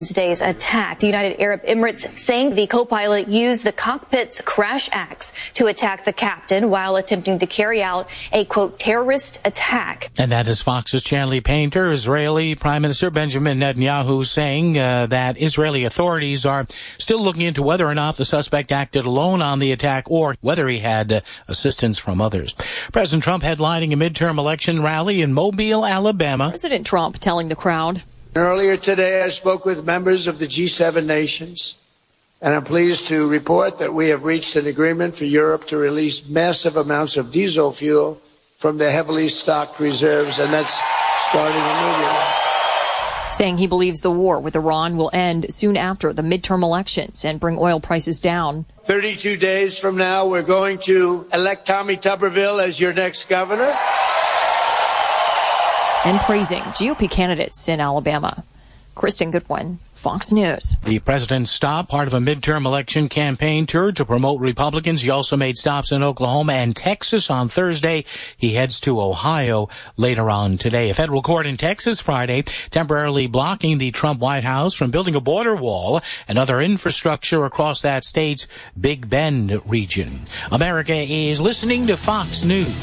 Wednesday's attack. The United Arab Emirates saying the co-pilot used the cockpit's crash axe to attack the captain while attempting to carry out a, quote, terrorist attack. And that is Fox's Chanley Painter. Israeli Prime Minister Benjamin Netanyahu saying that Israeli authorities are still looking into whether or not the suspect acted alone on the attack or whether he had assistance from others. President Trump headlining a midterm election rally in Mobile, Alabama. President Trump telling the crowd, earlier today, I spoke with members of the G7 nations, and I'm pleased to report that we have reached an agreement for Europe to release massive amounts of diesel fuel from their heavily stocked reserves, and that's starting immediately. Saying he believes the war with Iran will end soon after the midterm elections and bring oil prices down. 32 days from now, we're going to elect Tommy Tuberville as your next governor. And praising GOP candidates in Alabama. Kristen Goodwin, Fox News. The president stopped part of a midterm election campaign tour to promote Republicans. He also made stops in Oklahoma and Texas on Thursday. He heads to Ohio later on today. A federal court in Texas Friday temporarily blocking the Trump White House from building a border wall and other infrastructure across that state's Big Bend region. America is listening to Fox News.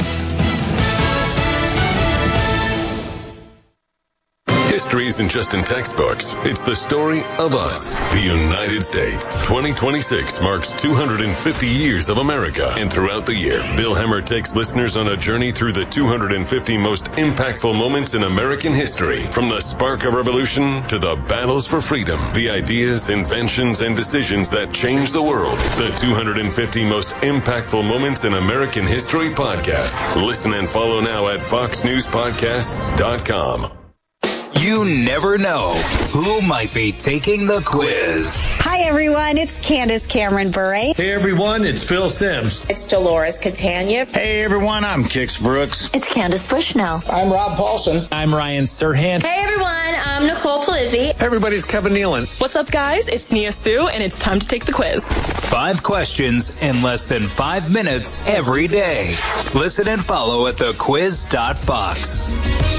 History isn't just in textbooks. It's the story of us, the United States. 2026 marks 250 years of America. And throughout the year, Bill Hemmer takes listeners on a journey through the 250 most impactful moments in American history. From the spark of revolution to the battles for freedom, the ideas, inventions, and decisions that changed the world. The 250 most impactful moments in American history podcast. Listen and follow now at foxnewspodcasts.com. You never know who might be taking the quiz. Hi, everyone. It's Candace Cameron Bure. Hey, everyone. It's Phil Sims. It's Dolores Catania. Hey, everyone. I'm Kix Brooks. It's Candace Bushnell. I'm Rob Paulson. I'm Ryan Serhant. Hey, everyone. I'm Nicole Palizzi. Hey, everybody. It's Kevin Nealon. What's up, guys? It's Nia Sue, and it's time to take the quiz. 5 questions in less than 5 minutes every day. Listen and follow at thequiz.fox.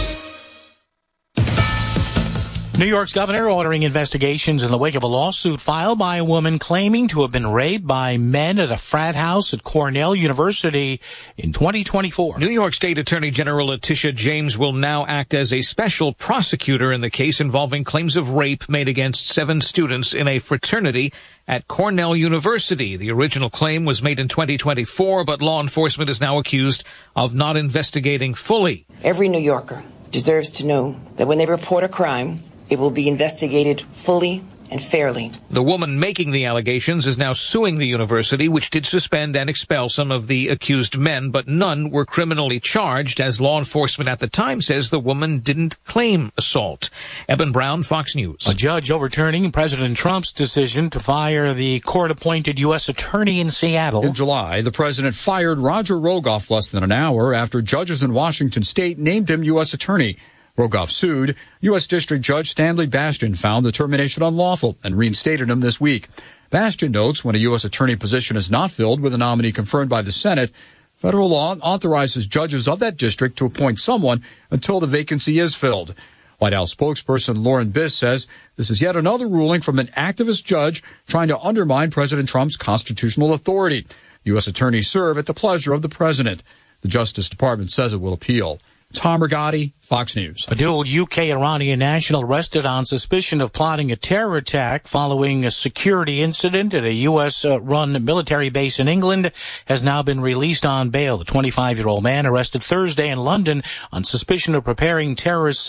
New York's governor ordering investigations in the wake of a lawsuit filed by a woman claiming to have been raped by men at a frat house at Cornell University in 2024. New York State Attorney General Letitia James will now act as a special prosecutor in the case involving claims of rape made against 7 students in a fraternity at Cornell University. The original claim was made in 2024, but law enforcement is now accused of not investigating fully. Every New Yorker deserves to know that when they report a crime, it will be investigated fully and fairly. The woman making the allegations is now suing the university, which did suspend and expel some of the accused men, but none were criminally charged, as law enforcement at the time says the woman didn't claim assault. Eben Brown, Fox News. A judge overturning President Trump's decision to fire the court-appointed U.S. attorney in Seattle. In July, the president fired Roger Rogoff less than an hour after judges in Washington state named him U.S. attorney. Rogoff sued. U.S. District Judge Stanley Bastian found the termination unlawful and reinstated him this week. Bastian notes when a U.S. attorney position is not filled with a nominee confirmed by the Senate, federal law authorizes judges of that district to appoint someone until the vacancy is filled. White House spokesperson Lauren Biss says this is yet another ruling from an activist judge trying to undermine President Trump's constitutional authority. U.S. attorneys serve at the pleasure of the president. The Justice Department says it will appeal. Tom Rigotti, Fox News. A dual UK-Iranian national arrested on suspicion of plotting a terror attack following a security incident at a U.S.-run military base in England has now been released on bail. The 25-year-old man arrested Thursday in London on suspicion of preparing terrorist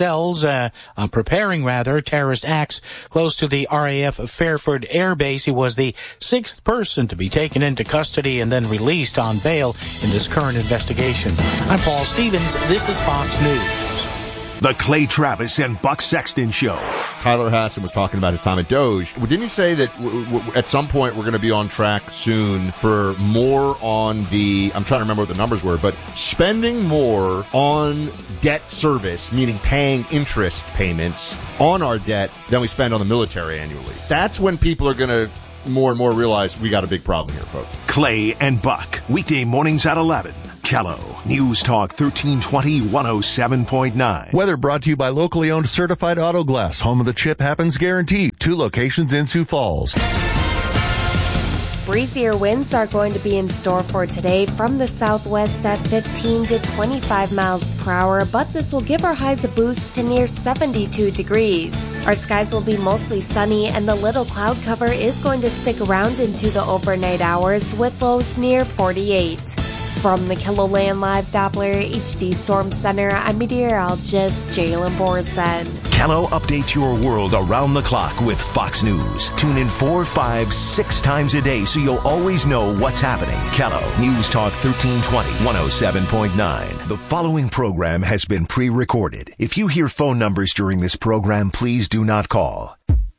acts close to the RAF Fairford Air Base. He was the 6th person to be taken into custody and then released on bail in this current investigation. I'm Paul Stevens. This is Fox News. The Clay Travis and Buck Sexton Show. Tyler Hassan was talking about his time at Doge. Didn't he say that at some point we're going to be on track soon for more on the, I'm trying to remember what the numbers were, but spending more on debt service, meaning paying interest payments on our debt than we spend on the military annually. That's when people are going to more and more realize we got a big problem here, folks. Clay and Buck, weekday mornings at 11. Kello, News Talk 1320 107.9. Weather brought to you by locally owned certified auto glass, home of the chip happens guaranteed. 2 locations in Sioux Falls. Breezier winds are going to be in store for today from the southwest at 15 to 25 miles per hour, but this will give our highs a boost to near 72 degrees. Our skies will be mostly sunny, and the little cloud cover is going to stick around into the overnight hours with lows near 48. From the KELOLAND Live Doppler HD Storm Center, I'm meteorologist Jalen Borsen. Kello updates your world around the clock with Fox News. Tune in 4, 5, 6 times a day so you'll always know what's happening. Kello, News Talk 1320 107.9. The following program has been pre-recorded. If you hear phone numbers during this program, please do not call.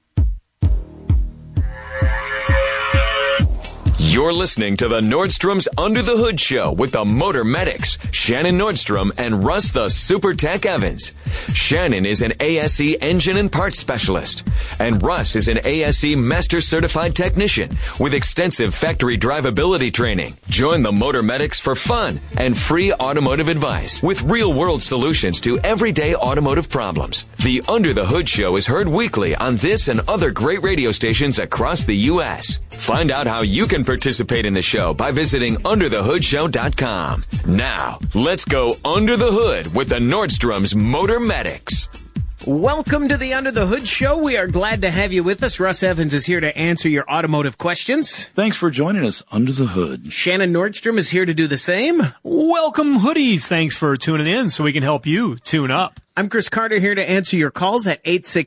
You're listening to the Nordstrom's Under the Hood Show with the Motor Medics, Shannon Nordstrom and Russ the Super Tech Evans. Shannon is an ASE engine and parts specialist, and Russ is an ASE Master Certified Technician with extensive factory drivability training. Join the Motor Medics for fun and free automotive advice with real-world solutions to everyday automotive problems. The Under the Hood Show is heard weekly on this and other great radio stations across the U.S. Find out how you can participate in the show by visiting underthehoodshow.com. Now, let's go under the hood with the Nordstrom's Motor Medics. Welcome to the Under the Hood Show. We are glad to have you with us. Russ Evans is here to answer your automotive questions. Thanks for joining us under the hood. Shannon Nordstrom is here to do the same. Welcome, hoodies. Thanks for tuning in so we can help you tune up. I'm Chris Carter here to answer your calls at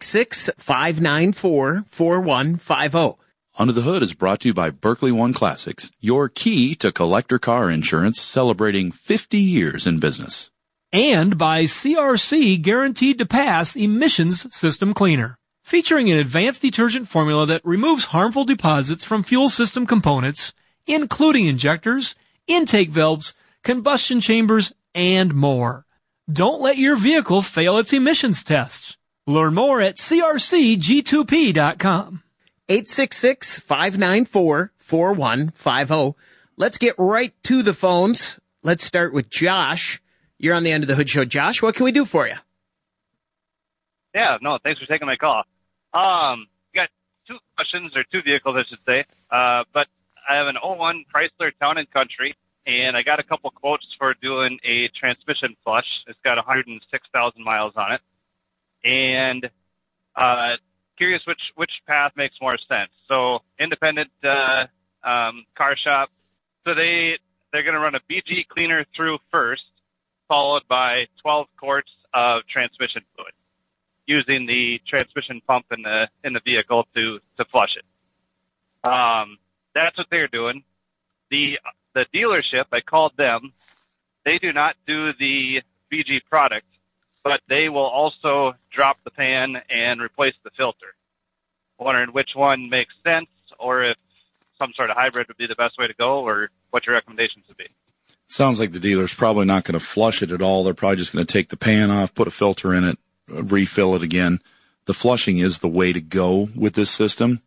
866-594-4150. Under the Hood is brought to you by Berkeley One Classics, your key to collector car insurance, celebrating 50 years in business. And by CRC Guaranteed to Pass Emissions System Cleaner, featuring an advanced detergent formula that removes harmful deposits from fuel system components, including injectors, intake valves, combustion chambers, and more. Don't let your vehicle fail its emissions tests. Learn more at crcg2p.com. 866-594-4150. Let's get right to the phones. Let's start with Josh. You're on the Under the Hood Show. Josh, what can we do for you? Yeah, no, thanks for taking my call. Got 2 questions, or 2 vehicles, I should say. But I have an 01 Chrysler Town & Country, and I got a couple quotes for doing a transmission flush. It's got 106,000 miles on it. And curious which path makes more sense. So independent car shop. So they're going to run a BG cleaner through first, followed by 12 quarts of transmission fluid, using the transmission pump in the vehicle to flush it. That's what they're doing. The dealership, I called them. They do not do the BG product, but they will also drop the pan and replace the filter. Wondering which one makes sense, or if some sort of hybrid would be the best way to go, or what your recommendations would be. Sounds like the dealer's probably not going to flush it at all. They're probably just going to take the pan off, put a filter in it, refill it again. The flushing is the way to go with this system.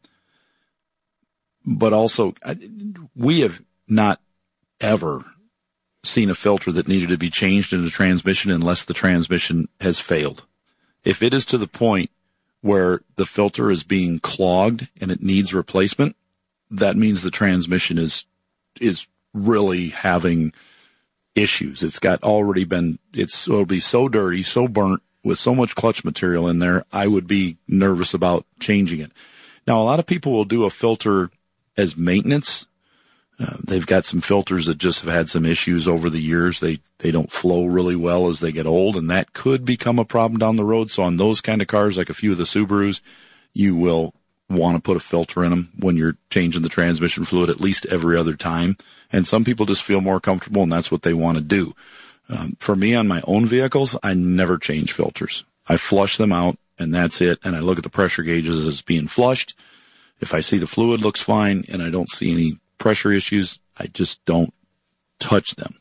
But also, we have not ever seen a filter that needed to be changed in the transmission unless the transmission has failed. If it is to the point where the filter is being clogged and it needs replacement, that means the transmission is really having issues. It'll be so dirty, so burnt, with so much clutch material in there, I would be nervous about changing it. Now, a lot of people will do a filter as maintenance. They've got some filters that just have had some issues over the years. They don't flow really well as they get old, and that could become a problem down the road. So on those kind of cars, like a few of the Subarus, you will want to put a filter in them when you're changing the transmission fluid at least every other time. And some people just feel more comfortable, and that's what they want to do. For me, on my own vehicles, I never change filters. I flush them out, and that's it. And I look at the pressure gauges as being flushed. If I see the fluid looks fine and I don't see any pressure issues, I just don't touch them.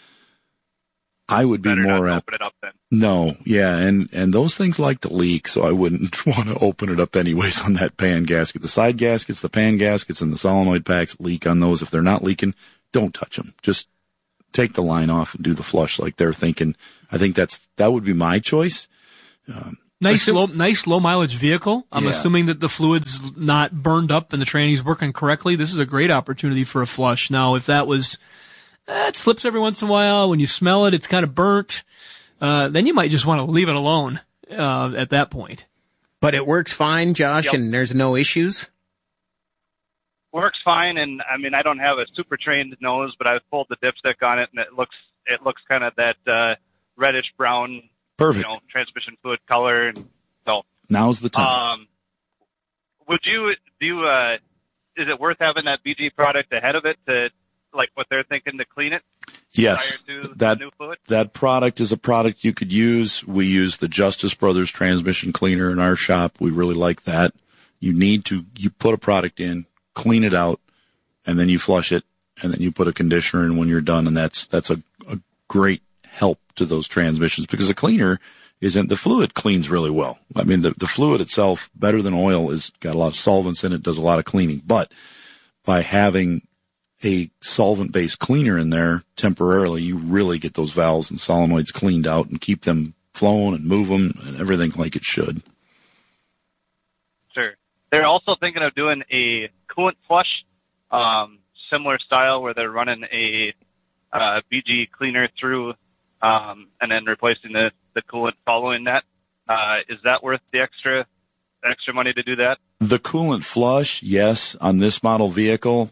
I would be more apt. Open it up then. No, yeah, and those things like to leak, so I wouldn't want to open it up anyways on that pan gasket. The side gaskets, the pan gaskets, and the solenoid packs leak on those. If they're not leaking, don't touch them. Just take the line off and do the flush like they're thinking. I think that would be my choice. Nice low mileage vehicle. I'm assuming that the fluid's not burned up and the tranny's working correctly. This is a great opportunity for a flush. Now, if that was, it slips every once in a while. When you smell it, it's kind of burnt. Then you might just want to leave it alone at that point. But it works fine, Josh, Yep. and there's no issues? Works fine, and I mean, I don't have a super trained nose, but I've pulled the dipstick on it, and it looks kind of that reddish brown, Perfect. Transmission fluid color. And so now's the time. Is it worth having that BG product ahead of it to, like what they're thinking, to clean it? Yes, prior to the new fluid? That product is a product you could use. We use the Justice Brothers transmission cleaner in our shop. We really like that. You put a product in, clean it out, and then you flush it, and then you put a conditioner in when you're done, and that's a great help to those transmissions, because the cleaner the fluid cleans really well. I mean, the fluid itself, better than oil, is got a lot of solvents in it, does a lot of cleaning, but by having a solvent-based cleaner in there temporarily, you really get those valves and solenoids cleaned out and keep them flowing and move them and everything like it should. Sure. They're also thinking of doing a coolant flush, similar style, where they're running a BG cleaner through and then replacing the coolant following that. Is that worth the extra money to do that? The coolant flush, yes. On this model vehicle,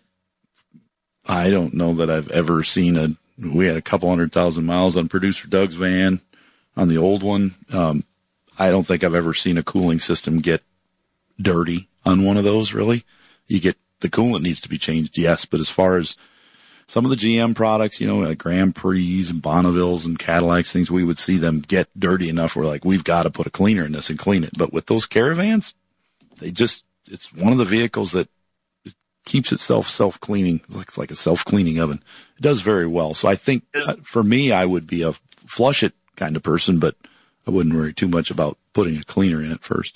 I don't know that I've ever seen we had a couple 100,000 miles on producer Doug's van on the old one. I don't think I've ever seen a cooling system get dirty on one of those, really. The coolant needs to be changed, yes, but as far as some of the GM products, like Grand Prix and Bonnevilles and Cadillacs, things, we would see them get dirty enough where, like, we've got to put a cleaner in this and clean it. But with those Caravans, it's one of the vehicles that keeps itself self-cleaning. It's like a self-cleaning oven. It does very well. So I think for me, I would be a flush it kind of person, but I wouldn't worry too much about putting a cleaner in it first.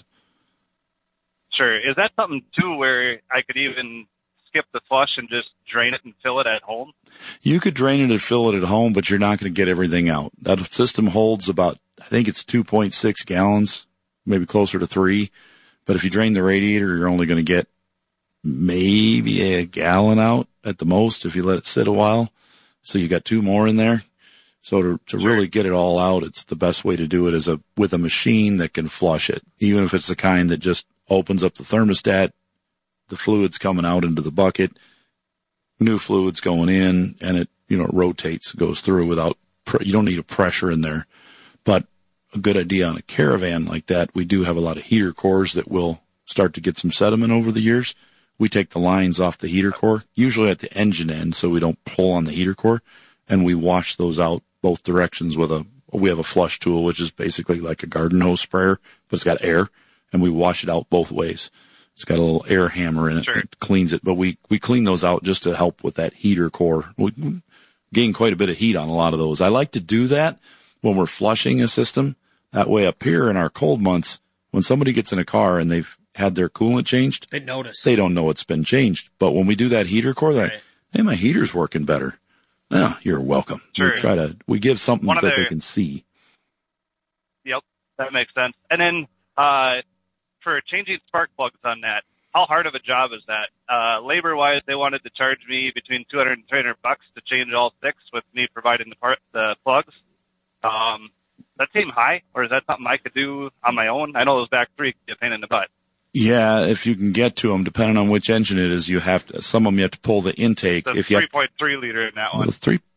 Sure. Is that something, too, where I could even skip the flush and just drain it and fill it at home? You could drain it and fill it at home, but you're not going to get everything out. That system holds about, I think it's 2.6 gallons, maybe closer to 3. But if you drain the radiator, you're only going to get maybe a gallon out at the most if you let it sit a while. So you got 2 more in there. So to really get it all out, it's the best way to do it with a machine that can flush it, even if it's the kind that just opens up the thermostat, the fluid's coming out into the bucket, new fluid's going in, and it rotates, goes through without, you don't need a pressure in there. But a good idea on a Caravan like that, we do have a lot of heater cores that will start to get some sediment over the years. We take the lines off the heater core, usually at the engine end, so we don't pull on the heater core, and we wash those out both directions we have a flush tool, which is basically like a garden hose sprayer, but it's got air, and we wash it out both ways. It's got a little air hammer in it that cleans it, but we clean those out just to help with that heater core. We gain quite a bit of heat on a lot of those. I like to do that when we're flushing a system. That way up here in our cold months, when somebody gets in a car and they've had their coolant changed, they notice. They don't know it's been changed. But when we do that heater core, they're like, hey, my heater's working better. Oh, you're welcome. Sure. We give something that they can see. Yep, that makes sense. And then for changing spark plugs on that, how hard of a job is that? Labor-wise, they wanted to charge me between $200 and $300 to change all 6 with me providing the plugs. That seem high, or is that something I could do on my own? I know those back 3 could be a pain in the butt. Yeah, if you can get to them, depending on which engine it is, some of them you have to pull the intake. The 3.3 liter in that one.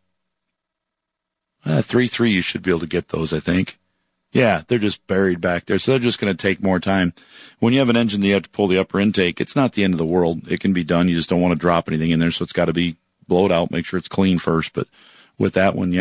3.3, you should be able to get those, I think. Yeah, they're just buried back there, so they're just going to take more time. When you have an engine that you have to pull the upper intake, it's not the end of the world. It can be done. You just don't want to drop anything in there, so it's got to be blowed out, make sure it's clean first. But with that one,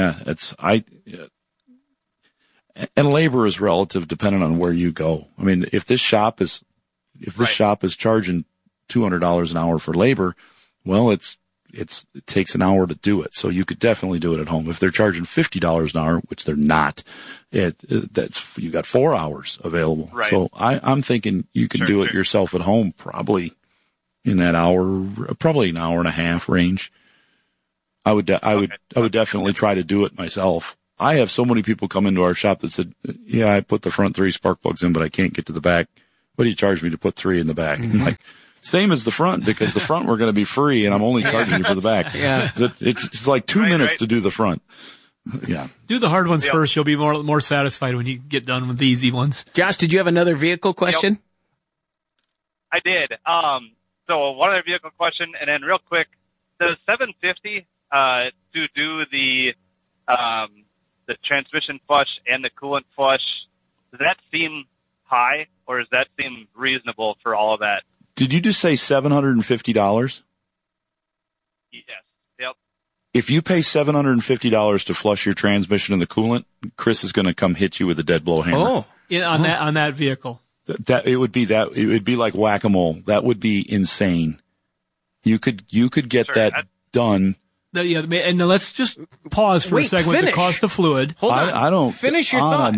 and labor is relative depending on where you go. I mean, if this shop is charging $200 an hour for labor, well, it takes an hour to do it. So you could definitely do it at home. If they're charging $50 an hour, which they're not, you got 4 hours available. Right. So I'm thinking you can do it yourself at home, probably in that hour, probably an hour and a half range. I would definitely try to do it myself. I have so many people come into our shop that said, yeah, I put the front 3 spark plugs in, but I can't get to the back. What do you charge me to put 3 in the back? I'm like, same as the front, because the front we're going to be free and I'm only charging you for the back. Yeah. It's like 2 minutes to do the front. Yeah. Do the hard ones first. You'll be more satisfied when you get done with the easy ones. Josh, did you have another vehicle question? Yep. I did. So one other vehicle question, and then real quick, the 750 to do the transmission flush and the coolant flush, does that seem high, or does that seem reasonable for all of that? Did you just say $750? Yes. Yep. If you pay $750 to flush your transmission and the coolant, Chris is going to come hit you with a dead blow hammer. On that vehicle. It would be like whack-a-mole. That would be insane. You could get that done. And let's just pause for a second with the cost of fluid. Hold on. I don't finish your thought.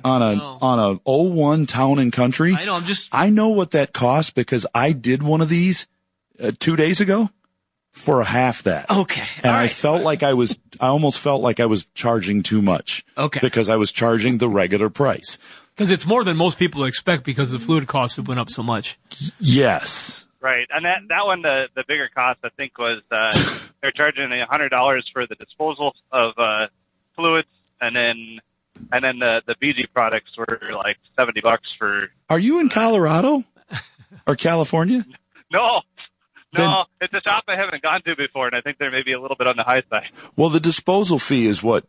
On a 01 Town and Country. I know. I know what that costs because I did one of these 2 days ago for half that. Okay. And I almost felt like I was charging too much. Okay. Because I was charging the regular price. Because it's more than most people expect because the fluid costs have went up so much. Yes. Right, and that one, the bigger cost, I think, was they're charging $100 for the disposal of fluids, and then the BG products were like $70 for. Are you in Colorado or California? No, it's a shop I haven't gone to before, and I think they're maybe a little bit on the high side. Well, the disposal fee is what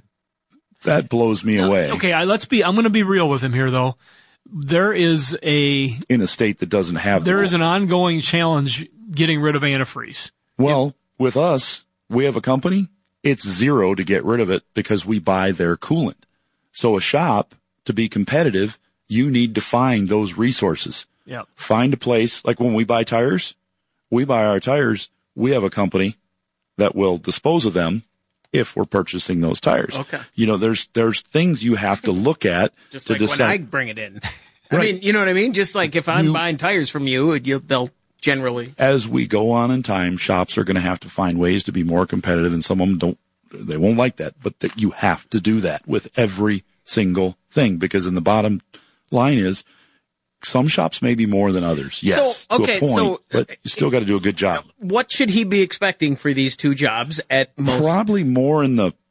that blows me away. Okay, I'm going to be real with him here, though. There is in a state that doesn't have there is an ongoing challenge getting rid of antifreeze. Well, with us, we have a company. It's $0 to get rid of it because we buy their coolant. So a shop, to be competitive, you need to find those resources. Yep. Find a place, like when we buy tires, we buy our tires, we have a company that will dispose of them if we're purchasing those tires. Okay. You know, there's things you have to look at just to like decide. When I bring it in. I mean, you know what I mean? Just like if I'm buying tires from you, they'll generally. As we go on in time, shops are going to have to find ways to be more competitive, and some of them they won't like that, but that you have to do that with every single thing, because in the bottom line is some shops may be more than others. Yes, to a point, but you still got to do a good job. What should he be expecting for these 2 jobs at most? Probably more in the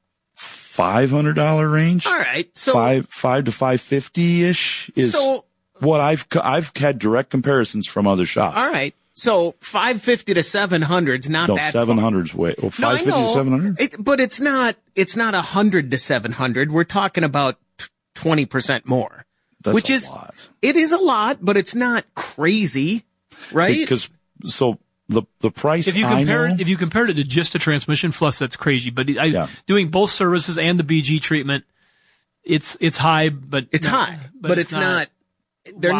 $500 range. All right. So $5 to $550-ish is what I've had direct comparisons from other shops. All right. So $550 to $700 is not that far. 700's way. Well, $550 to $700? But it's not $100 to $700. We're talking about 20% more. That's which a lot. It is a lot, but it's not crazy, right? Because the price. If you compared it to just a transmission flush, that's crazy. But doing both services and the BG treatment, it's high, but it's high, but it's not. They're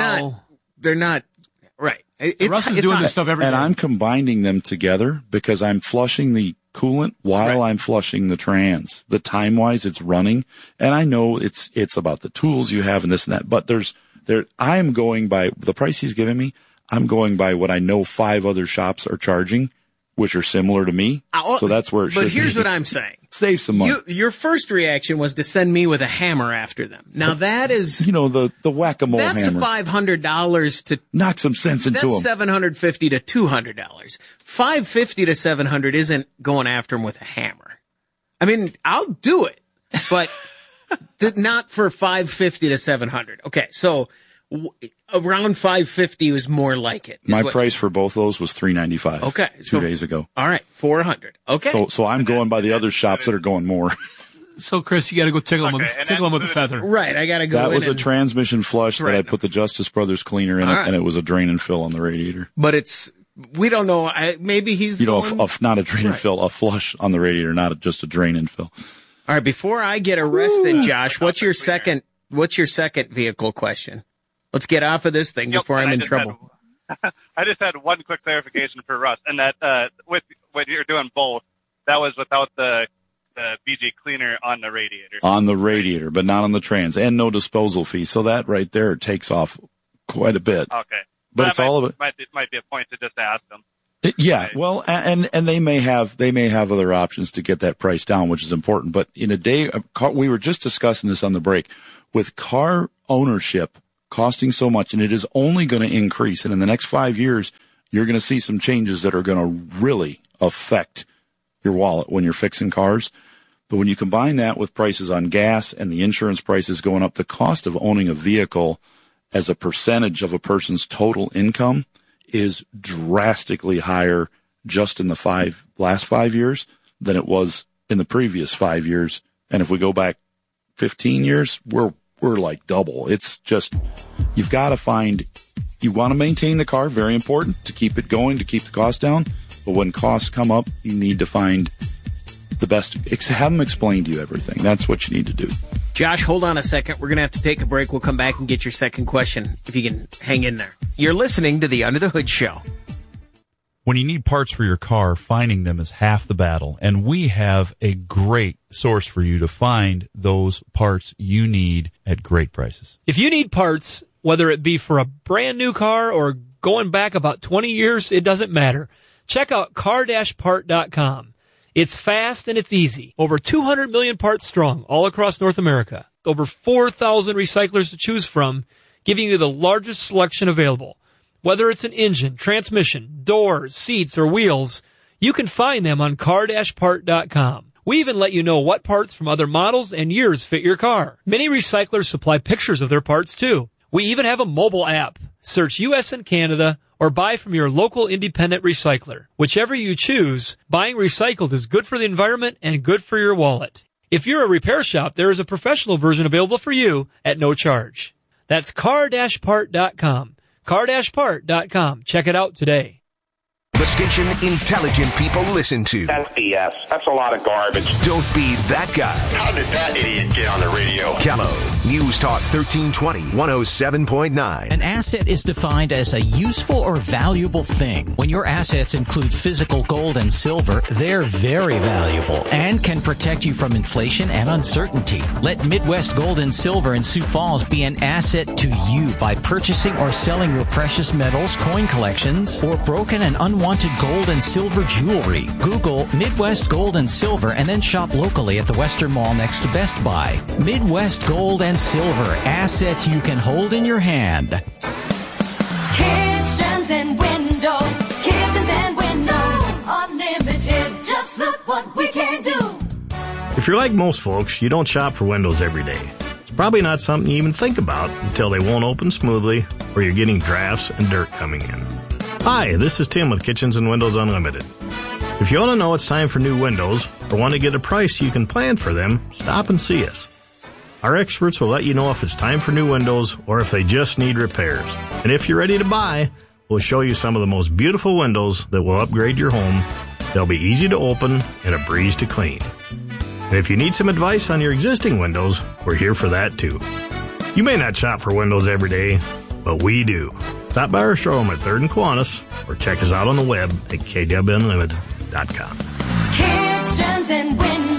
not right. Russ is doing this stuff every day. And I'm combining them together because I'm flushing the coolant while I'm flushing the trans. The time wise, it's running, and I know it's about the tools you have and this and that. But I'm going by the price he's giving me. I'm going by what I know 5 other shops are charging, which are similar to me. So that's where it should be. But here's what I'm saying. Save some money. Your first reaction was to send me with a hammer after them. Now that is, the whack-a-mole that's hammer. That's $500 to knock some sense into them. That's $750 to $200. $550 to $700 isn't going after them with a hammer. I mean, I'll do it, but not for $550 to $700. Okay, so around $550 is more like it. My price for both those was $395. Okay, 2 days ago. All right, $400. Okay, so I'm going by the other shops that are going more. So Chris, you got to go tickle him with a feather. Right, I got to go. That was a transmission flush that I put the Justice Brothers cleaner in it, and it was a drain and fill on the radiator. But we don't know. Maybe he's not a drain and fill, a flush on the radiator, not just a drain and fill. All right, before I get arrested, Josh, what's your second vehicle question? Let's get off of this thing before I'm in trouble. I just had one quick clarification for Russ, and that with when you're doing both, that was without the BG cleaner on the radiator. On the radiator, but not on the trans, and no disposal fee. So that right there takes off quite a bit. Okay, but it's all of it. Might be a point to just ask them. Yeah, well, and they may have other options to get that price down, which is important. But in a day, we were just discussing this on the break, with car ownership costing so much, and it is only going to increase. And in the next 5 years, you're going to see some changes that are going to really affect your wallet when you're fixing cars. But when you combine that with prices on gas and the insurance prices going up, the cost of owning a vehicle as a percentage of a person's total income is drastically higher just in the last 5 years than it was in the previous 5 years. And if we go back 15 years, we're like double. It's just, you want to maintain the car, very important to keep it going, to keep the cost down. But when costs come up, you need to find the best, have them explain to you everything. That's what you need to do. Josh, hold on a second. We're going to have to take a break. We'll come back and get your second question, if you can hang in there. You're listening to the Under the Hood Show. When you need parts for your car, finding them is half the battle. And we have a great source for you to find those parts you need at great prices. If you need parts, whether it be for a brand new car or going back about 20 years, it doesn't matter. Check out car-part.com. It's fast and it's easy. Over 200 million parts strong all across North America. Over 4,000 recyclers to choose from, giving you the largest selection available. Whether it's an engine, transmission, doors, seats, or wheels, you can find them on car-part.com. We even let you know what parts from other models and years fit your car. Many recyclers supply pictures of their parts too. We even have a mobile app. Search U.S. and Canada or buy from your local independent recycler. Whichever you choose, buying recycled is good for the environment and good for your wallet. If you're a repair shop, there is a professional version available for you at no charge. That's car-part.com. car-part.com. Check it out today. The station intelligent people listen to. That's BS. That's a lot of garbage. Don't be that guy. How did that idiot get on the radio? Kello, News Talk 1320, 107.9. An asset is defined as a useful or valuable thing. When your assets include physical gold and silver, they're very valuable and can protect you from inflation and uncertainty. Let Midwest Gold and Silver in Sioux Falls be an asset to you by purchasing or selling your precious metals, coin collections, or broken and unwanted gold and silver jewelry. Google Midwest Gold and Silver and then shop locally at the Western Mall next to Best Buy. Midwest Gold and Silver, assets you can hold in your hand. Kitchens and windows, unlimited. Just look what we can do. If you're like most folks, you don't shop for windows every day. It's probably not something you even think about until they won't open smoothly or you're getting drafts and dirt coming in. Hi, this is Tim with Kitchens and Windows Unlimited. If you want to know it's time for new windows or want to get a price so you can plan for them, stop and see us. Our experts will let you know if it's time for new windows or if they just need repairs. And if you're ready to buy, we'll show you some of the most beautiful windows that will upgrade your home. They'll be easy to open and a breeze to clean. And if you need some advice on your existing windows, we're here for that too. You may not shop for windows every day, but we do. Stop by our showroom at 3rd and Kiwanis or check us out on the web at kwunlimited.com. Kitchens and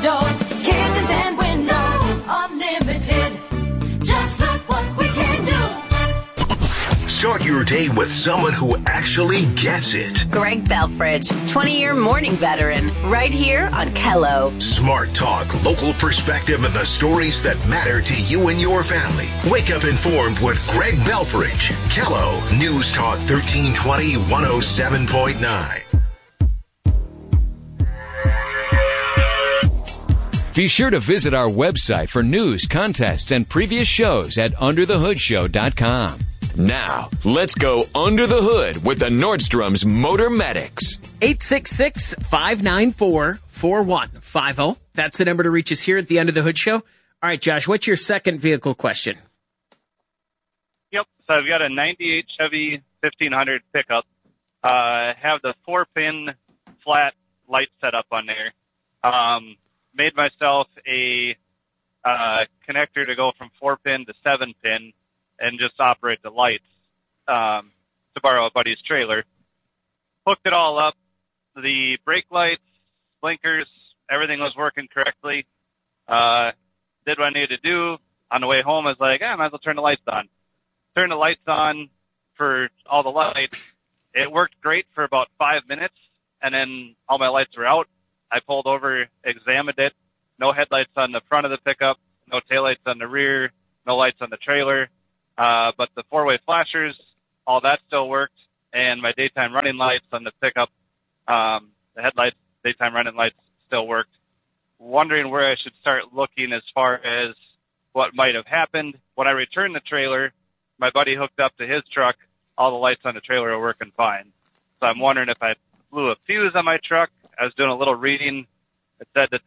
windows, unlimited. Just look what we can do. Start your day with someone who actually gets it. Greg Belfridge, 20-year morning veteran, right here on Kello. Smart talk, local perspective, and the stories that matter to you and your family. Wake up informed with Greg Belfridge. Kello, News Talk 1320, 107.9. Be sure to visit our website for news, contests, and previous shows at underthehoodshow.com. Now, let's go under the hood with the Nordstrom's Motor Medics. 866-594-4150. That's the number to reach us here at the Under the Hood Show. All right, Josh, what's your second vehicle question? Yep. So I've got a 98 Chevy 1500 pickup. Have the 4-pin flat light set up on there. Made myself a connector to go from 4-pin to 7-pin. And just operate the lights to borrow a buddy's trailer. Hooked it all up. The brake lights, blinkers, everything was working correctly. Did what I needed to do. On the way home, I was like, I might as well turn the lights on. Turn the lights on for all the lights. it worked great for about 5 minutes, and then all my lights were out. I pulled over, examined it. No headlights on the front of the pickup, no taillights on the rear, no lights on the trailer. But the four-way flashers, all that still worked, and my daytime running lights on the pickup, the headlights, daytime running lights still worked. Wondering where I should start looking as far as what might have happened. When I returned the trailer, my buddy hooked up to his truck. All the lights on the trailer are working fine. So I'm wondering if I blew a fuse on my truck. I was doing a little reading. It said that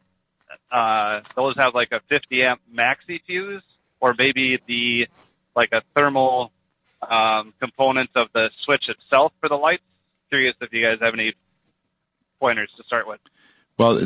those have like a 50 amp maxi fuse, or maybe a thermal component of the switch itself for the lights. Curious if you guys have any pointers to start with. Well,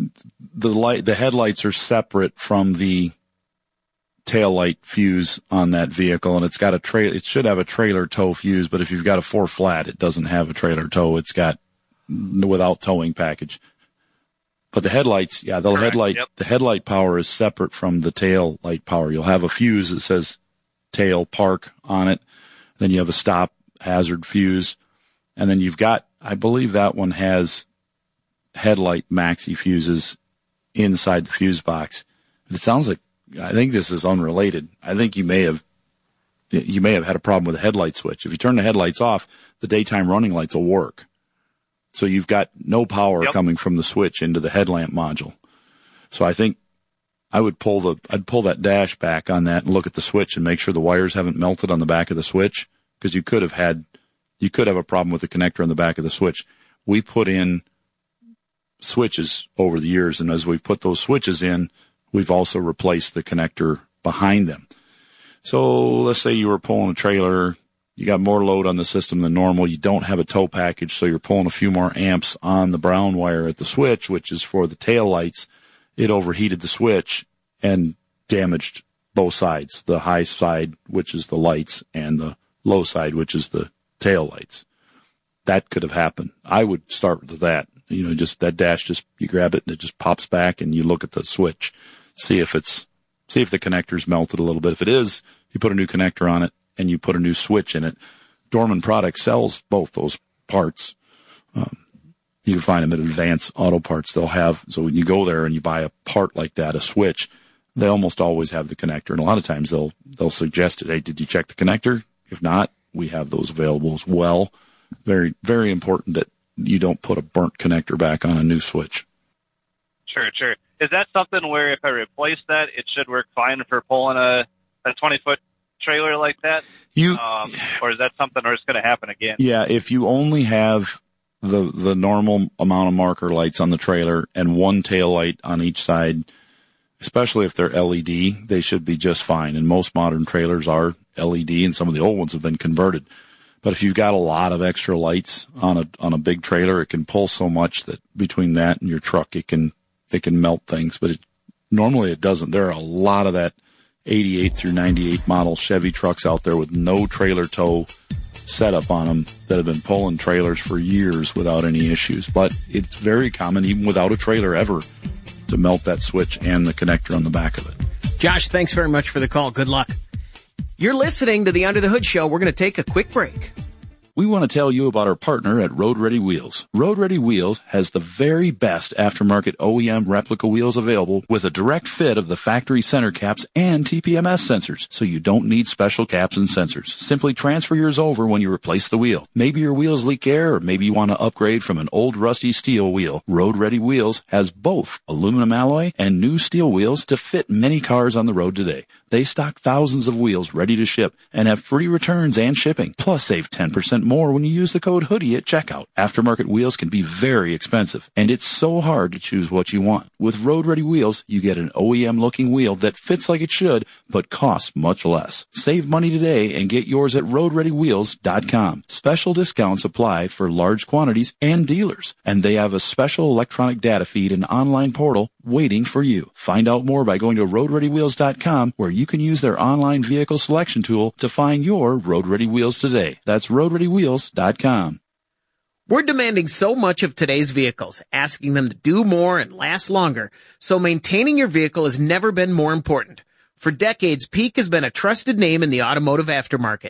the headlights are separate from the tail light fuse on that vehicle, and it's got it should have a trailer tow fuse, but if you've got a 4 flat, it doesn't have a trailer tow. It's got without towing package. But the headlights, the headlight power is separate from the tail light power. You'll have a fuse that says tail park on it. Then you have a stop hazard fuse. And then you've got, I believe that one has headlight maxi fuses inside the fuse box. But it sounds like, I think this is unrelated. I think you may have had a problem with the headlight switch. If you turn the headlights off, the daytime running lights will work. So you've got no power coming from the switch into the headlamp module. So I think I'd pull that dash back on that and look at the switch and make sure the wires haven't melted on the back of the switch, because you could have a problem with the connector on the back of the switch. We put in switches over the years, and as we've put those switches in, we've also replaced the connector behind them. So let's say you were pulling a trailer, you got more load on the system than normal, you don't have a tow package, so you're pulling a few more amps on the brown wire at the switch, which is for the tail lights. It overheated the switch and damaged both sides, the high side, which is the lights, and the low side, which is the tail lights. That could have happened. I would start with that. Just that dash, you grab it and it just pops back, and you look at the switch, see if the connector's melted a little bit. If it is, you put a new connector on it and you put a new switch in it. Dorman Products sells both those parts. You can find them at Advanced Auto Parts. So when you go there and you buy a part like that, a switch, they almost always have the connector. And a lot of times they'll suggest it. Hey, did you check the connector? If not, we have those available as well. Very, very important that you don't put a burnt connector back on a new switch. Sure. Is that something where if I replace that, it should work fine for pulling a 20-foot trailer like that? Or is that something or it's going to happen again? Yeah, if you only have the normal amount of marker lights on the trailer and one tail light on each side, especially if they're LED, they should be just fine. And most modern trailers are LED, and some of the old ones have been converted. But if you've got a lot of extra lights on a big trailer, it can pull so much that between that and your truck, it can melt things. But normally it doesn't. There are a lot of that 88 through 98 model Chevy trucks out there with no trailer tow setup on them that have been pulling trailers for years without any issues. But it's very common, even without a trailer ever, to melt that switch and the connector on the back of it. Josh, thanks very much for the call. Good luck. You're listening to the Under the Hood Show. We're going to take a quick break. We want to tell you about our partner at Road Ready Wheels. Road Ready Wheels has the very best aftermarket OEM replica wheels available with a direct fit of the factory center caps and TPMS sensors, so you don't need special caps and sensors. Simply transfer yours over when you replace the wheel. Maybe your wheels leak air, or maybe you want to upgrade from an old rusty steel wheel. Road Ready Wheels has both aluminum alloy and new steel wheels to fit many cars on the road today. They stock thousands of wheels ready to ship and have free returns and shipping. Plus, save 10% more when you use the code HOODIE at checkout. Aftermarket wheels can be very expensive, and it's so hard to choose what you want. With Road Ready Wheels, you get an OEM-looking wheel that fits like it should, but costs much less. Save money today and get yours at RoadReadyWheels.com. Special discounts apply for large quantities and dealers, and they have a special electronic data feed and online portal waiting for you. Find out more by going to RoadReadyWheels.com, where you can use their online vehicle selection tool to find your Road Ready Wheels today. That's RoadReadyWheels.com. We're demanding so much of today's vehicles, asking them to do more and last longer, so maintaining your vehicle has never been more important. For decades, Peak has been a trusted name in the automotive aftermarket.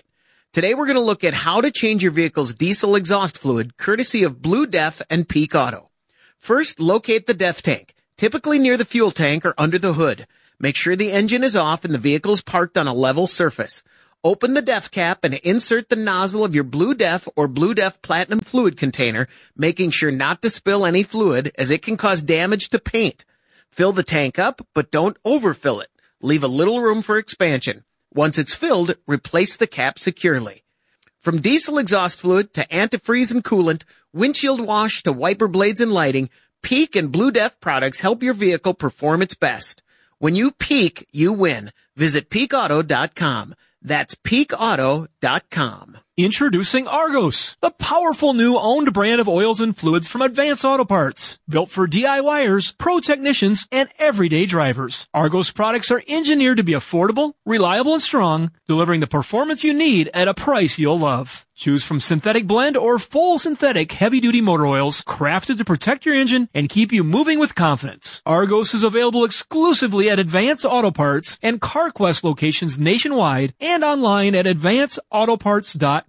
Today we're going to look at how to change your vehicle's diesel exhaust fluid, courtesy of Blue Def and Peak Auto. First, locate the DEF tank, typically near the fuel tank or under the hood. Make sure the engine is off and the vehicle is parked on a level surface. Open the DEF cap and insert the nozzle of your Blue Def or Blue Def Platinum fluid container, making sure not to spill any fluid as it can cause damage to paint. Fill the tank up, but don't overfill it. Leave a little room for expansion. Once it's filled, replace the cap securely. From diesel exhaust fluid to antifreeze and coolant, windshield wash to wiper blades and lighting, Peak and Blue Def products help your vehicle perform its best. When you peak, you win. Visit peakauto.com. That's peakauto.com. Introducing Argos, the powerful new owned brand of oils and fluids from Advance Auto Parts. Built for DIYers, pro technicians, and everyday drivers. Argos products are engineered to be affordable, reliable, and strong, delivering the performance you need at a price you'll love. Choose from synthetic blend or full synthetic heavy-duty motor oils crafted to protect your engine and keep you moving with confidence. Argos is available exclusively at Advance Auto Parts and CarQuest locations nationwide and online at advanceautoparts.com.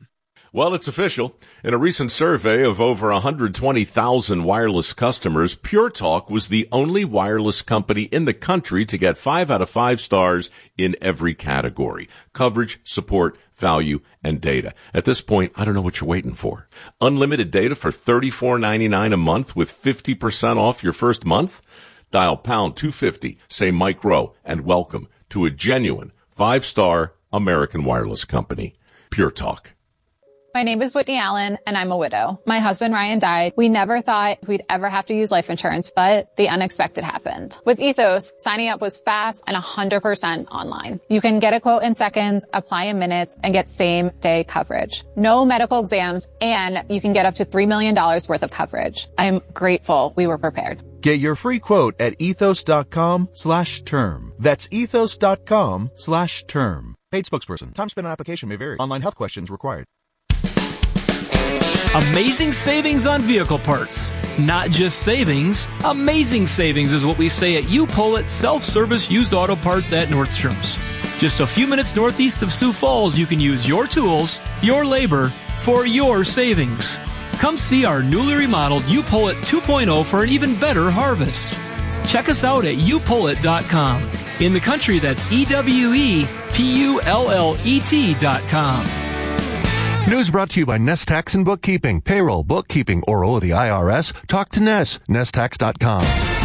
Well, it's official. In a recent survey of over 120,000 wireless customers, Pure Talk was the only wireless company in the country to get 5 out of 5 stars in every category: coverage, support, value, and data. At this point, I don't know what you're waiting for. Unlimited data for $34.99 a month with 50% off your first month? Dial pound 250, say Mike Rowe, and welcome to a genuine 5-star American wireless company. Pure Talk. My name is Whitney Allen, and I'm a widow. My husband, Ryan, died. We never thought we'd ever have to use life insurance, but the unexpected happened. With Ethos, signing up was fast and 100% online. You can get a quote in seconds, apply in minutes, and get same-day coverage. No medical exams, and you can get up to $3 million worth of coverage. I'm grateful we were prepared. Get your free quote at ethos.com/term. That's ethos.com/term. Paid spokesperson. Time spent on application may vary. Online health questions required. Amazing savings on vehicle parts. Not just savings, amazing savings is what we say at U-Pull-It Self-Service Used Auto Parts at Nordstrom's. Just a few minutes northeast of Sioux Falls, you can use your tools, your labor, for your savings. Come see our newly remodeled U-Pull-It 2.0 for an even better harvest. Check us out at youpullit.com. In the country, that's EWEPULLET.com. News brought to you by Nest Tax and Bookkeeping. Payroll, bookkeeping, or owe the IRS? Talk to Nest. NestTax.com.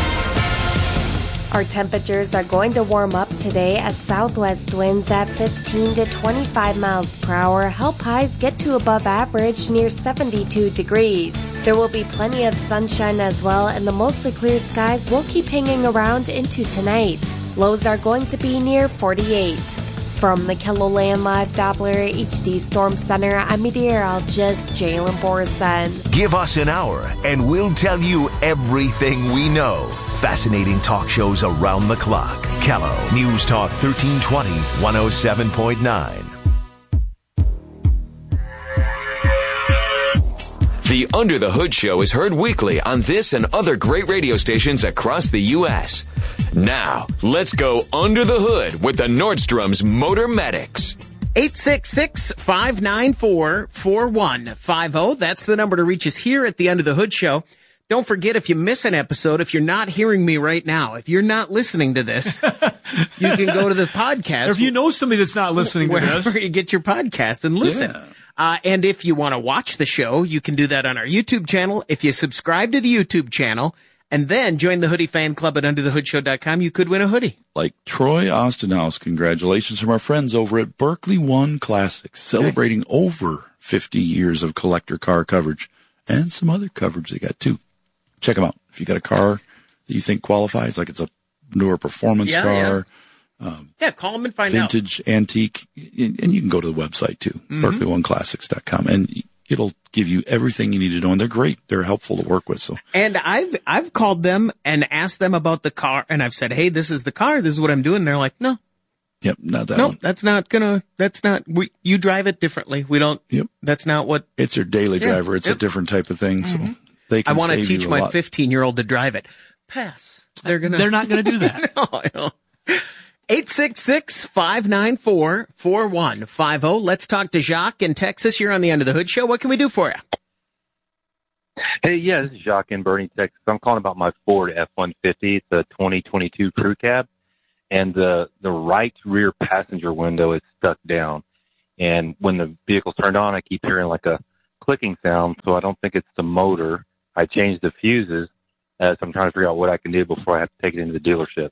Our temperatures are going to warm up today as southwest winds at 15 to 25 miles per hour help highs get to above average near 72 degrees. There will be plenty of sunshine as well, and the mostly clear skies will keep hanging around into tonight. Lows are going to be near 48. From the KELOLAND Live Doppler HD Storm Center, I'm meteorologist Jalen Borison. Give us an hour and we'll tell you everything we know. Fascinating talk shows around the clock. Kello News Talk 1320, 107.9. The Under the Hood Show is heard weekly on this and other great radio stations across the U.S. Now, let's go under the hood with the Nordstrom's Motor Medics. 866-594-4150. That's the number to reach us here at the Under the Hood Show. Don't forget, if you miss an episode, if you're not hearing me right now, if you're not listening to this, you can go to the podcast. Or if you know somebody that's not listening to this, wherever you get your podcast and listen. Yeah. And if you want to watch the show, you can do that on our YouTube channel. If you subscribe to the YouTube channel and then join the Hoodie Fan Club at underthehoodshow.com, you could win a hoodie. Like Troy Ostenhouse, congratulations from our friends over at Berkeley One Classics, celebrating over 50 years of collector car coverage and some other coverage they got too. Check them out. If you got a car that you think qualifies, like it's a newer performance car. Call them and find vintage, out. antique, and you can go to the website too, BerkeleyOneClassics.com, and it'll give you everything you need to know. And they're great; they're helpful to work with. So, and I've called them and asked them about the car, and I've said, "Hey, this is the car. This is what I'm doing." And they're like, "No, not that. No, one. That's not. You drive it differently. We don't. Yep, that's not what. It's their daily driver. It's a different type of thing. So they can. I want to save teach you a my lot. 15-year-old to drive it. Pass. They're not going to do that. No. 866-594-4150. Let's talk to Jacques in Texas. You're on the Under the Hood Show. What can we do for you? Hey, yeah, this is Jacques in Bernie, Texas. I'm calling about my Ford F-150. It's a 2022 crew cab, and the right rear passenger window is stuck down. And when the vehicle's turned on, I keep hearing like a clicking sound, so I don't think it's the motor. I changed the fuses, so I'm trying to figure out what I can do before I have to take it into the dealership.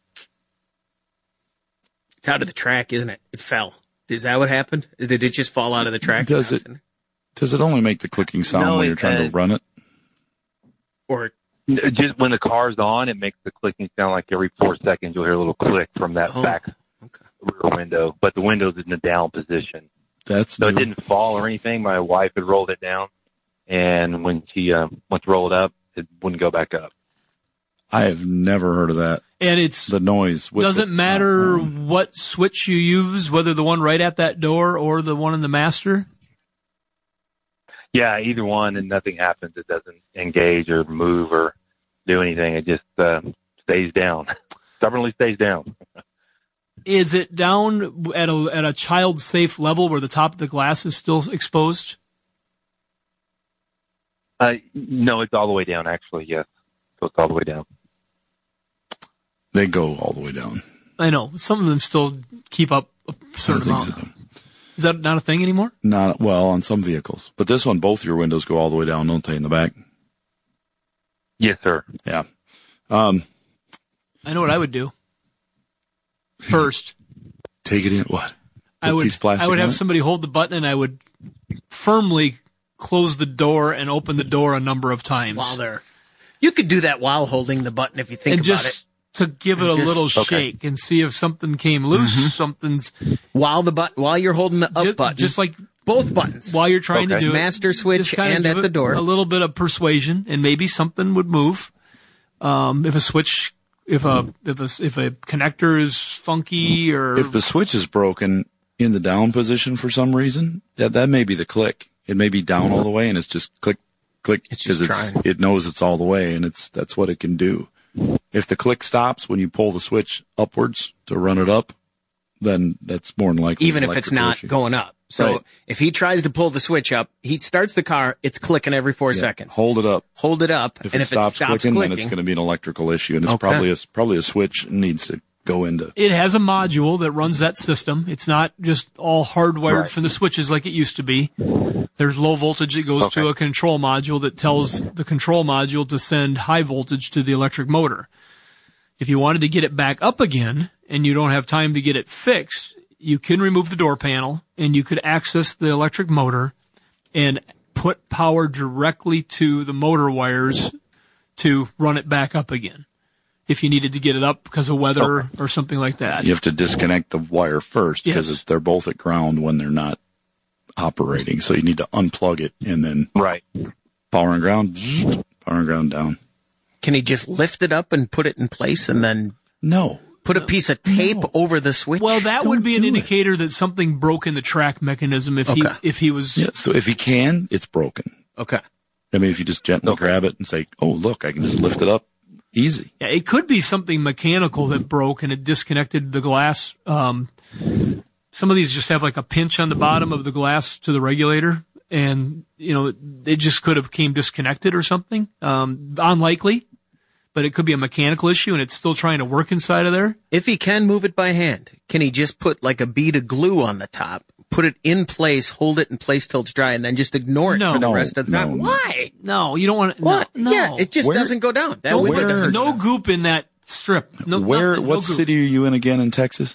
It's out of the track, isn't it? It fell. Is that what happened? Did it just fall out of the track? Does it only make the clicking sound when you're trying to run it? Or just when the car's on, it makes the clicking sound like every 4 seconds you'll hear a little click from that back rear window, but the window's in the down position. So it didn't fall or anything. My wife had rolled it down, and when she went to roll it up, it wouldn't go back up. I have never heard of that. And it's the noise. Doesn't matter what switch you use, whether the one right at that door or the one in the master? Yeah, either one, and nothing happens. It doesn't engage or move or do anything. It just stays down, stubbornly stays down. Is it down at a child-safe level where the top of the glass is still exposed? No, it's all the way down, actually, yes. So it's all the way down. They go all the way down. I know. Some of them still keep up a certain amount. Is that not a thing anymore? Not well on some vehicles, but this one, both your windows go all the way down, don't they, in the back? Yes, sir. Yeah. I know what I would do. First, take it in. What? I would have somebody hold the button, and I would firmly close the door and open the door a number of times. While they're, you could do that while holding the button if you think and about just to give it a little shake and see if something came loose. Something's while you're holding the up button, just like both buttons while you're trying to do it, master switch and at the door. A little bit of persuasion, and maybe something would move. If a switch. If a connector is funky or if the switch is broken in the down position for some reason, that may be the click. It may be down all the way and it's just click, click because it knows it's all the way and that's what it can do. If the click stops when you pull the switch upwards to run it up, then that's more than likely even if it's not going up. So if he tries to pull the switch up, he starts the car, it's clicking every 4 seconds. Hold it up. If it stops clicking, then it's going to be an electrical issue, and it's probably a switch needs to go into. It has a module that runs that system. It's not just all hardwired from the switches like it used to be. There's low voltage that goes to a control module that tells the control module to send high voltage to the electric motor. If you wanted to get it back up again and you don't have time to get it fixed, you can remove the door panel and you could access the electric motor and put power directly to the motor wires to run it back up again. If you needed to get it up because of weather or something like that. You have to disconnect the wire first because they're both at ground when they're not operating. So you need to unplug it and then power and ground down. Can he just lift it up and put it in place and then put a piece of tape over the switch? Well, that would be an indicator that something broke in the track mechanism if he was... Yeah, so if he can, it's broken. Okay. I mean, if you just gently grab it and say, oh, look, I can just lift it up easy. Yeah, it could be something mechanical that broke and it disconnected the glass. Some of these just have like a pinch on the bottom of the glass to the regulator. And, it just could have came disconnected or something. Unlikely. But it could be a mechanical issue and it's still trying to work inside of there. If he can move it by hand, can he just put like a bead of glue on the top, put it in place, hold it in place till it's dry, and then just ignore it for the rest of the time? Why? No, you don't want to. What? No. Yeah, it just doesn't go down. That window doesn't. No goop in that strip. What city are you in again in Texas?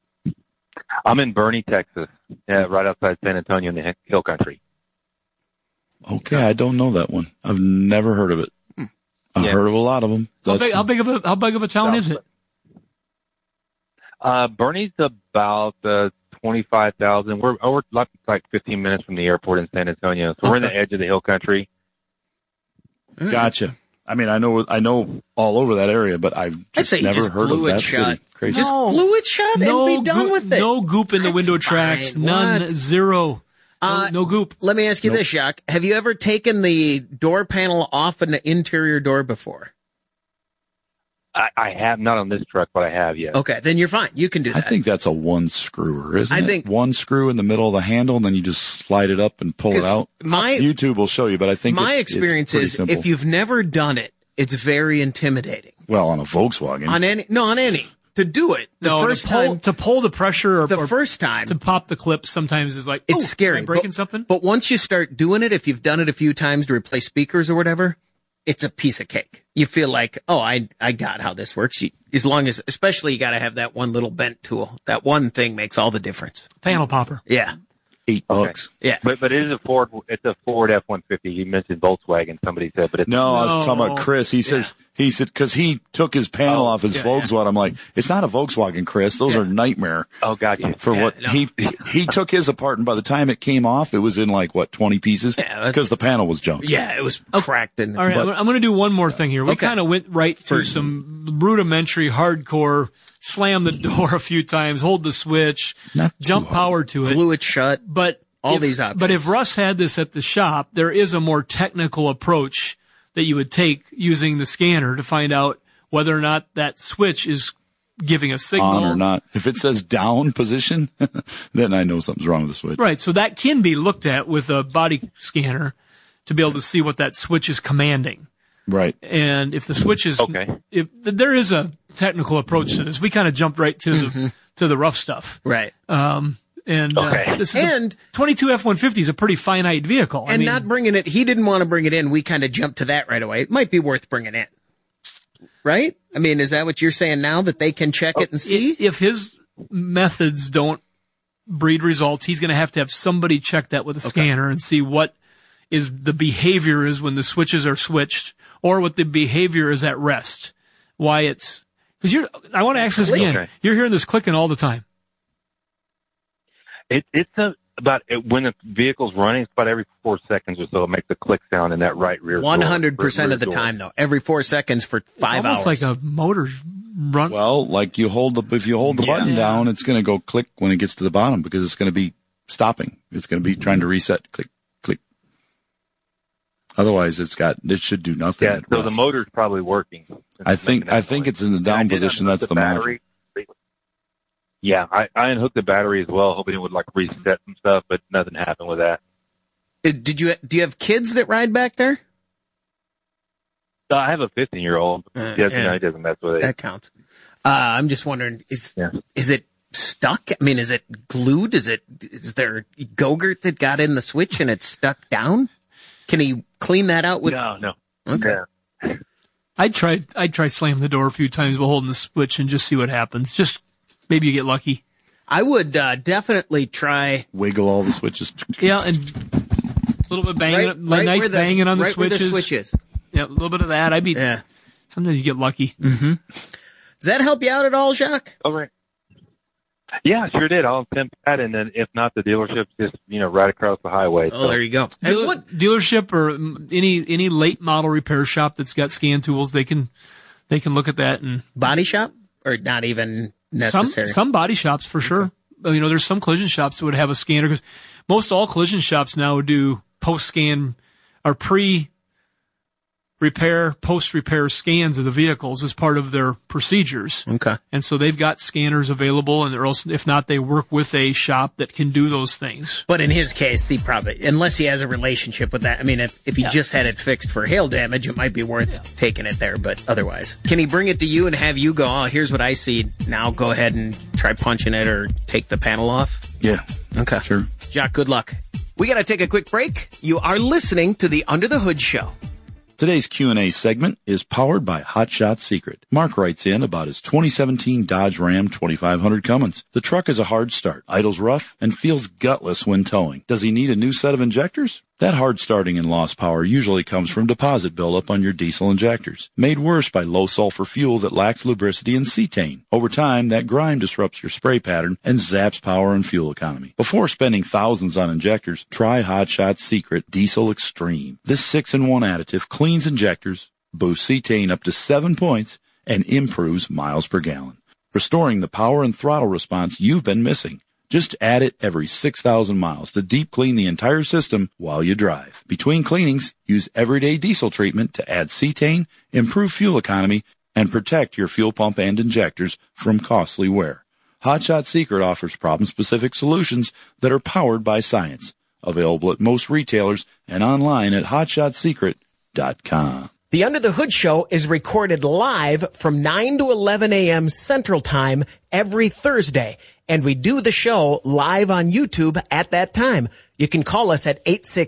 I'm in Bernie, Texas, right outside San Antonio in the Hill Country. Okay, I don't know that one. I've never heard of it. I've heard of a lot of them. How big of a town is it? Bernie's about 25,000. We're like 15 minutes from the airport in San Antonio, so we're in the edge of the Hill Country. Gotcha. I mean, I know all over that area, but I've just never heard of that city. Crazy. Just glue it shut and be done with it. No goop in the window tracks. None. Zero. No goop. Let me ask you this, Jacques. Have you ever taken the door panel off an interior door before? I have not on this truck, but I have, yes. Okay, then you're fine. You can do that. I think that's a one screwer, isn't it? I think one screw in the middle of the handle, and then you just slide it up and pull it out. YouTube will show you, but I think my experience it's is simple. if you've never done it, it's very intimidating. Well, on a Volkswagen. On any. To do it, to pull the pressure or first time to pop the clip sometimes is like, it's scary. Am I breaking something? But once you start doing it, if you've done it a few times to replace speakers or whatever, it's a piece of cake. You feel like, I got how this works. As long as, especially you got to have that one little bent tool. That one thing makes all the difference. Panel popper. Yeah. $8. Yeah. But it is a Ford. It's a Ford F-150. You mentioned Volkswagen. Somebody said, but it's no. I was talking about Chris. He said because he took his panel off his Volkswagen. I'm like, it's not a Volkswagen, Chris. Those are nightmare. Oh, gotcha. He took his apart, and by the time it came off, it was in 20 pieces because the panel was junk. Yeah, it was cracked. All right, I'm going to do one more thing here. We kind of went right through some rudimentary, hardcore. Slam the door a few times, hold the switch, jump power to it. Glue it shut. But these options. But if Russ had this at the shop, there is a more technical approach that you would take using the scanner to find out whether or not that switch is giving a signal. On or not. If it says down position, then I know something's wrong with the switch. Right. So that can be looked at with a body scanner to be able to see what that switch is commanding. Right. And if the switch is, if there is a technical approach to this, we kind of jumped right to the rough stuff. Right. This is 22 F-150 is a pretty finite vehicle. And not bringing it, he didn't want to bring it in. We kind of jumped to that right away. It might be worth bringing in. Right? I mean, is that what you're saying now, that they can check it and see? If his methods don't breed results, he's going to have somebody check that with a scanner and see what is the behavior is when the switches are switched, or what the behavior is at rest. Why it's, because I want to ask this again. Okay. You're hearing this clicking all the time. It's about when the vehicle's running, it's about every 4 seconds or so it makes a click sound in that right rear 100% of the time, though. Every 4 seconds for 5 hours. It's almost like a motor's run. Well, if you hold the button down, it's going to go click when it gets to the bottom because it's going to be stopping. It's going to be trying to reset. Click, click. Otherwise, it should do nothing. Yeah, so the motor's probably working. I think it's in the down position. That's the battery. Yeah, I unhooked the battery as well, hoping it would reset some stuff, but nothing happened with that. Do you have kids that ride back there? I have a 15-year-old. He doesn't mess with it. That counts. I'm just wondering, is it stuck? I mean, is it glued? Is there Go-Gurt that got in the switch and it's stuck down? Can he clean that out with? No. Okay. Yeah. I'd try slamming the door a few times while holding the switch and just see what happens. Just maybe you get lucky. I would definitely try. Wiggle all the switches. Yeah, and a little bit banging, nice banging on the switches. Where the switch is. Yeah, a little bit of that. Sometimes you get lucky. Mm-hmm. Does that help you out at all, Jacques? Oh, right. Yeah, sure did. I'll attempt that, and then if not, the dealership's just right across the highway. Oh, there you go. Dealership or any late model repair shop that's got scan tools, they can look at that. And body shop, or not even necessary. Some body shops for sure. There's some collision shops that would have a scanner, because most all collision shops now do post scan or pre-repair, post-repair scans of the vehicles as part of their procedures. Okay. And so they've got scanners available, and if not, they work with a shop that can do those things. But in his case, he probably, unless he has a relationship with that, I mean, if he just had it fixed for hail damage, it might be worth taking it there, but otherwise. Can he bring it to you and have you go, oh, here's what I see, now go ahead and try punching it or take the panel off? Yeah. Okay. Sure. Jacques, good luck. We got to take a quick break. You are listening to the Under the Hood Show. Today's Q&A segment is powered by Hot Shot Secret. Mark writes in about his 2017 Dodge Ram 2500 Cummins. The truck is a hard start, idles rough, and feels gutless when towing. Does he need a new set of injectors? That hard starting and lost power usually comes from deposit buildup on your diesel injectors, made worse by low sulfur fuel that lacks lubricity and cetane. Over time, that grime disrupts your spray pattern and zaps power and fuel economy. Before spending thousands on injectors, try Hot Shot Secret Diesel Extreme. This 6-in-1 additive cleans injectors, boosts cetane up to 7 points, and improves miles per gallon, restoring the power and throttle response you've been missing. Just add it every 6,000 miles to deep clean the entire system while you drive. Between cleanings, use everyday diesel treatment to add cetane, improve fuel economy, and protect your fuel pump and injectors from costly wear. Hot Shot Secret offers problem-specific solutions that are powered by science. Available at most retailers and online at hotshotsecret.com. The Under the Hood Show is recorded live from 9 to 11 a.m. Central Time every Thursday, and we do the show live on YouTube at that time. You can call us at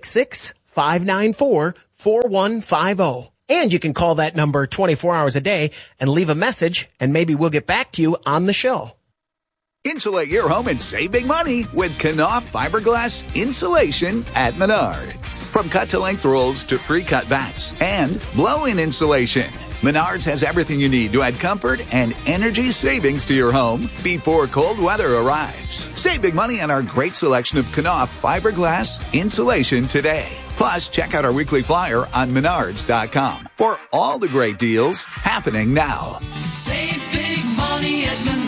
866-594-4150. And you can call that number 24 hours a day and leave a message, and maybe we'll get back to you on the show. Insulate your home and save big money with Knauf fiberglass insulation at Menards. From cut-to-length rolls to pre-cut bats and blow-in insulation, Menards has everything you need to add comfort and energy savings to your home before cold weather arrives. Save big money on our great selection of Knauf fiberglass insulation today. Plus, check out our weekly flyer on Menards.com for all the great deals happening now. Save big money at Menards.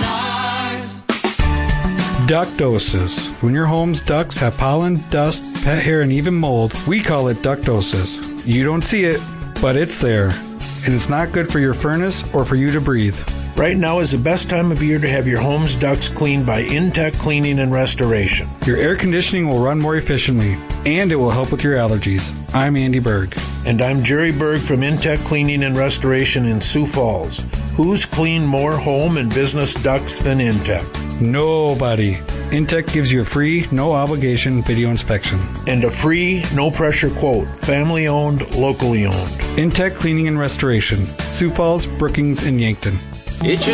Ductosis. When your home's ducts have pollen, dust, pet hair, and even mold, we call it ductosis. You don't see it, but it's there. And it's not good for your furnace or for you to breathe. Right now is the best time of year to have your home's ducts cleaned by Intech Cleaning and Restoration. Your air conditioning will run more efficiently, and it will help with your allergies. I'm Andy Berg. And I'm Jerry Berg from Intech Cleaning and Restoration in Sioux Falls. Who's cleaned more home and business ducts than Intech? Nobody. Intech gives you a free, no-obligation video inspection. And a free, no-pressure quote. Family-owned, locally owned. Intech Cleaning and Restoration. Sioux Falls, Brookings, and Yankton. It's